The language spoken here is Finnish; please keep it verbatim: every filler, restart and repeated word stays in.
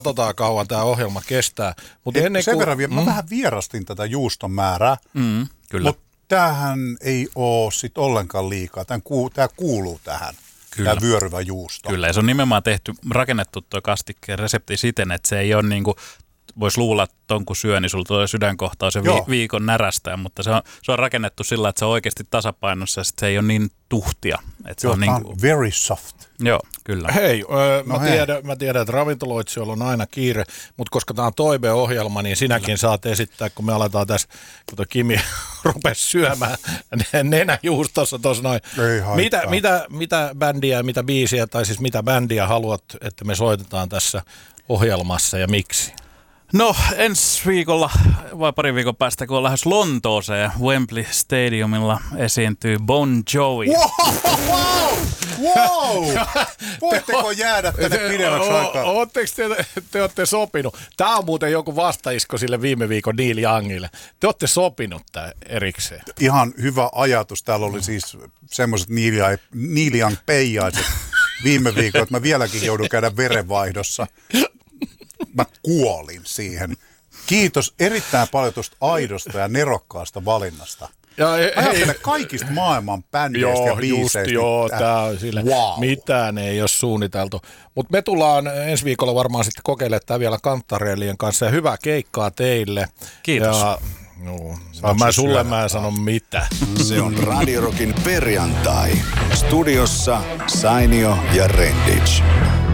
Katsotaan kauan tämä ohjelma kestää. Mut Et, ennen sen kuin, verran, mm. mä mm. vähän vierastin tätä juuston määrää, Mm, kyllä. mutta tämähän ei ole sit ollenkaan liikaa. Tämä kuuluu, kuuluu tähän, tämä vyöryvä juusto. Kyllä, ja se on nimenomaan tehty, rakennettu tuo kastikkeen resepti siten, että se ei ole niin kuin, voisi luulla, että ton kun syö, niin sulla tulee sydänkohtaus ja vi- viikon närästää, mutta se on, se on rakennettu sillä, että se on oikeasti tasapainossa ja sit se ei ole niin tuhtia. Että Joo, se on, niin kuin, on very soft. Joo, kyllä. Hei, öö, No mä, hei. tiedän, mä tiedän, että ravintoloitsijoilla on aina kiire, mutta koska tämä on toiveohjelma, niin sinäkin kyllä saat esittää, kun me aletaan tässä, kun tuo Kimi rupesi syömään nenäjuustossa tuossa noin. Mitä, mitä, mitä bändiä ja mitä biisiä, tai siis mitä bändiä haluat, että me soitetaan tässä ohjelmassa ja miksi? No ensi viikolla vai pari viikon päästä, kun on lähes Lontooseen, Wembley Stadiumilla esiintyy Bon Jovi. Wow! Wow! Wow! Voitteko jäädä tänne pidemmäksi aikaa? Oletteko te, te olette sopinut? Tämä on muuten joku vastaisko sille viime viikon Neil Youngille. Te olette sopinut tämä erikseen. Ihan hyvä ajatus. Täällä oli siis semmoiset Neil Young peijaiset viime viikolla, että mä vieläkin joudun käydä verenvaihdossa. Mä kuolin siihen. Kiitos erittäin paljon tuosta aidosta ja nerokkaasta valinnasta. Ja, ajattele kaikista maailman bändeistä joo, ja biiseistä. Just, joo, tää on sille. Wow. Mitään ei ole suunniteltu. Mutta me tullaan ensi viikolla varmaan sitten kokeilemaan tämä vielä Kantarellien kanssa. Ja hyvää keikkaa teille. Kiitos. Ja, no, no, mä sulle mä en sano mitä. Se on Radio Rockin perjantai. Studiossa Sainio ja Renditch.